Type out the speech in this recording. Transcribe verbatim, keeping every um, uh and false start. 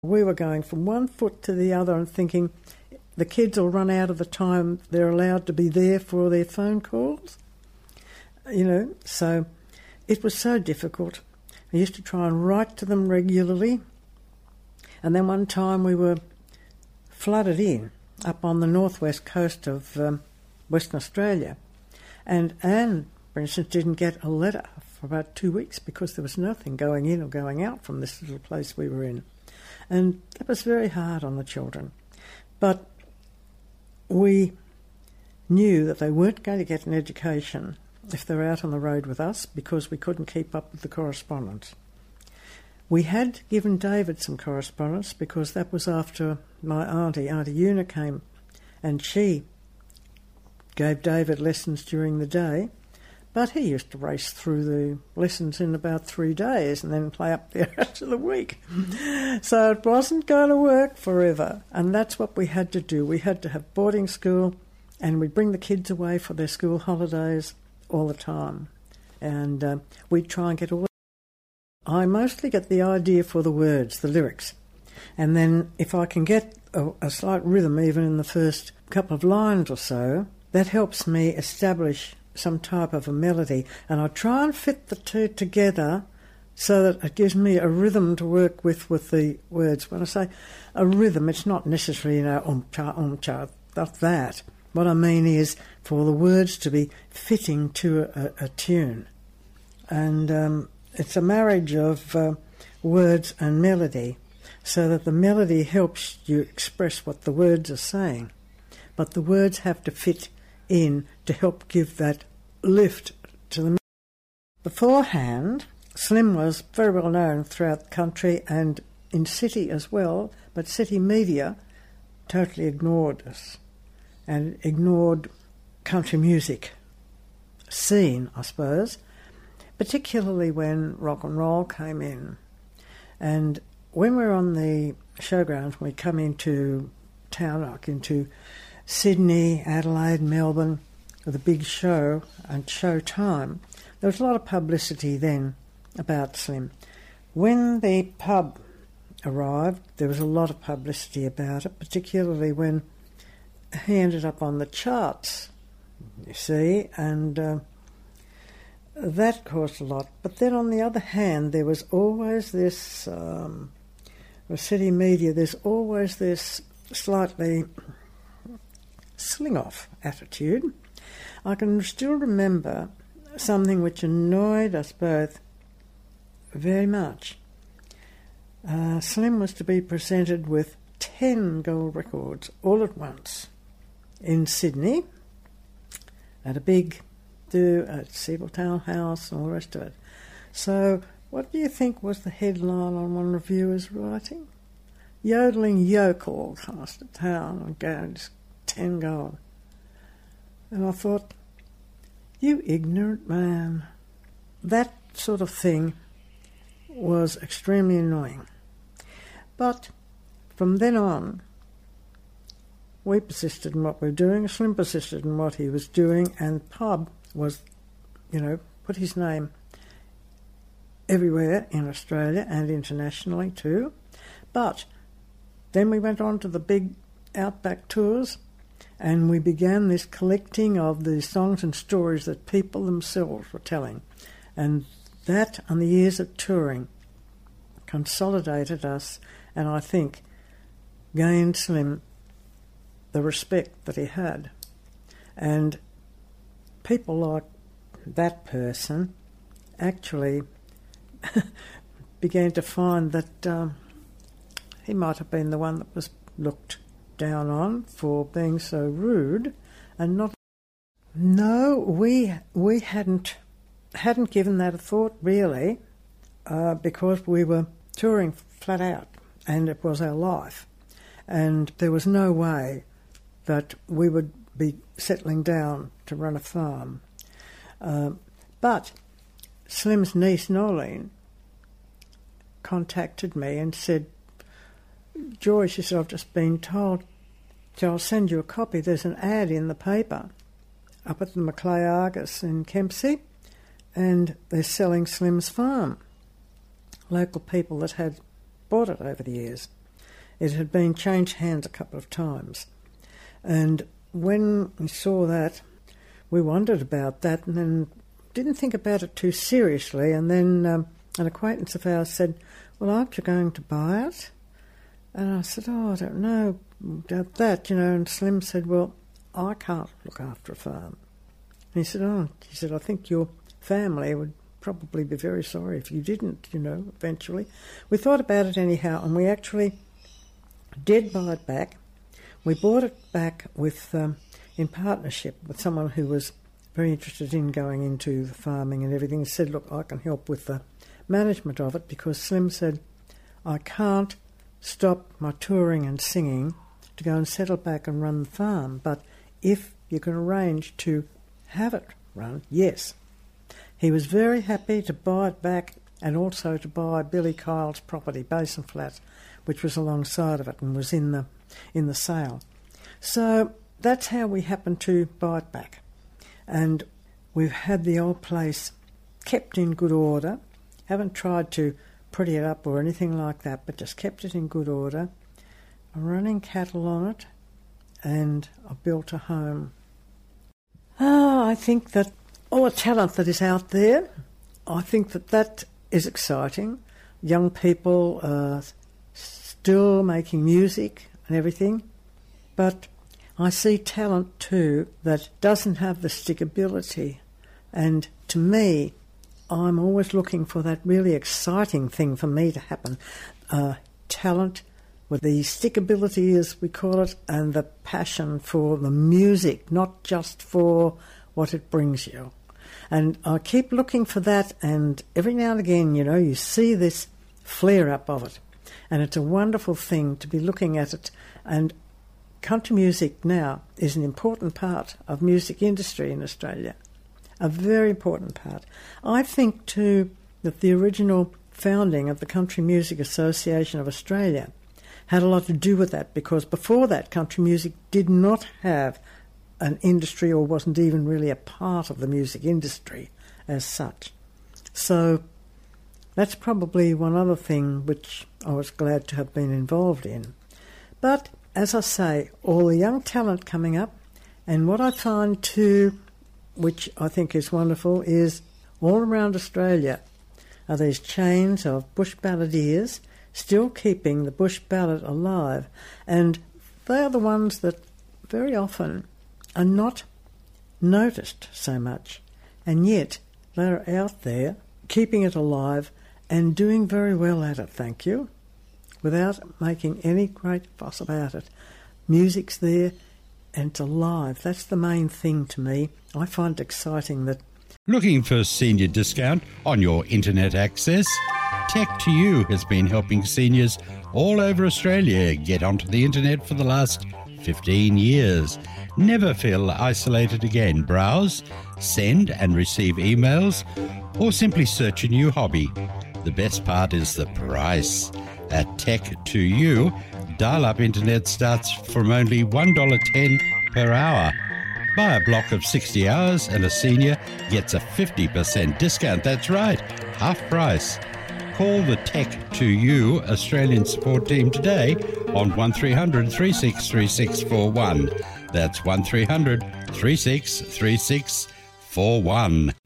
We were going from one foot to the other and thinking the kids will run out of the time they're allowed to be there for their phone calls. You know, so it was so difficult. I used to try and write to them regularly. And then one time we were flooded in up on the northwest coast of um, Western Australia. And Anne, for instance, didn't get a letter for about two weeks because there was nothing going in or going out from this little place we were in. And that was very hard on the children. But we knew that they weren't going to get an education if they were out on the road with us because we couldn't keep up with the correspondence. We had given David some correspondence because that was after my auntie, Auntie Una, came, and she gave David lessons during the day, but he used to race through the lessons in about three days and then play up the rest of the week. So it wasn't going to work forever, and that's what we had to do. We had to have boarding school, and we'd bring the kids away for their school holidays all the time, and uh, we'd try and get all. I mostly get the idea for the words, the lyrics, and then if I can get a, a slight rhythm even in the first couple of lines or so, that helps me establish some type of a melody, and I try and fit the two together so that it gives me a rhythm to work with with the words. When I say a rhythm, it's not necessarily, you know, um-cha, um-cha, not that. What I mean is for the words to be fitting to a, a tune. And um, it's a marriage of uh, words and melody, so that the melody helps you express what the words are saying. But the words have to fit in to help give that lift to the. Beforehand, Slim was very well known throughout the country and in city as well, but city media totally ignored us and ignored country music scene, I suppose, particularly when rock and roll came in. And when we're on the showgrounds, we come into town, like into Sydney, Adelaide, Melbourne, with a big show and show time, there was a lot of publicity then about Slim. When the pub arrived, there was a lot of publicity about it, particularly when he ended up on the charts, you see, and uh, that caused a lot. But then on the other hand, there was always this, um, with city media, there's always this slightly sling-off attitude. I can still remember something which annoyed us both very much. Uh, Slim was to be presented with ten gold records all at once in Sydney at a big do at Seabold House and all the rest of it. So what do you think was the headline on one reviewer's writing? Yodeling yokel cast to town and goes ten gold. And I thought, you ignorant man. That sort of thing was extremely annoying. But from then on, we persisted in what we were doing, Slim persisted in what he was doing, and pub was, you know, put his name everywhere in Australia and internationally too. But then we went on to the big outback tours, and we began this collecting of the songs and stories that people themselves were telling. And that and the years of touring consolidated us, and I think gained Slim the respect that he had. And people like that person actually began to find that um, he might have been the one that was looked down on for being so rude and not. No, we we hadn't hadn't given that a thought really, uh, because we were touring flat out and it was our life, and there was no way that we would be settling down to run a farm. Uh, but Slim's niece Nolene contacted me and said, Joy, she said, I've just been told, so I'll send you a copy. There's an ad in the paper up at the Macleay Argus in Kempsey, and they're selling Slim's farm. Local people that had bought it over the years. it had been changed hands a couple of times. And when we saw that, we wondered about that and then didn't think about it too seriously. And then um, an acquaintance of ours said, well, aren't you going to buy it? And I said, oh, I don't know about that, you know. And Slim said, well, I can't look after a farm. And he said, oh, he said, I think your family would probably be very sorry if you didn't, you know, eventually. We thought about it anyhow, and we actually did buy it back. We bought it back with um, in partnership with someone who was very interested in going into the farming and everything, and said, look, I can help with the management of it, because Slim said, I can't stop my touring and singing to go and settle back and run the farm, but if you can arrange to have it run, yes. He was very happy to buy it back and also to buy Billy Kyle's property, Basin Flat, which was alongside of it and was in the in the sale. So that's how we happened to buy it back. And we've had the old place kept in good order. Haven't tried to pretty it up or anything like that, but just kept it in good order. I'm running cattle on it, and I built a home. Oh, I think that all the talent that is out there, I think that that is exciting. Young people are still making music and everything, but I see talent too that doesn't have the stickability. And to me, I'm always looking for that really exciting thing for me to happen. Uh, talent with the stickability, as we call it, and the passion for the music, not just for what it brings you. And I keep looking for that, and every now and again, you know, you see this flare-up of it. And it's a wonderful thing to be looking at it. And country music now is an important part of music industry in Australia, a very important part. I think, too, that the original founding of the Country Music Association of Australia had a lot to do with that, because before that, country music did not have an industry or wasn't even really a part of the music industry as such. So that's probably one other thing which I was glad to have been involved in. But, as I say, all the young talent coming up, and what I find too, which I think is wonderful, is all around Australia are these chains of bush balladeers still keeping the bush ballad alive. And they are the ones that very often are not noticed so much, and yet they're out there keeping it alive and doing very well at it, thank you, without making any great fuss about it. Music's there and it's alive. That's the main thing to me. I find it exciting that... Looking for senior discount on your internet access? Tech to You has been helping seniors all over Australia get onto the internet for the last fifteen years. Never feel isolated again. Browse, send and receive emails, or simply search a new hobby. The best part is the price. At Tech to You, dial-up internet starts from only one dollar ten per hour. Buy a block of sixty hours and a senior gets a fifty percent discount. That's right, half price. Call the Tech to You Australian support team today on one three hundred, three six three six four one. That's one three hundred, three six three six four one.